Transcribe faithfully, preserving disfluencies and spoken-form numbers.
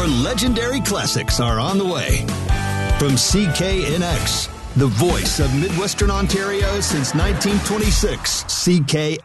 More legendary classics are on the way. From C K N X, the voice of Midwestern Ontario since nineteen twenty-six, C K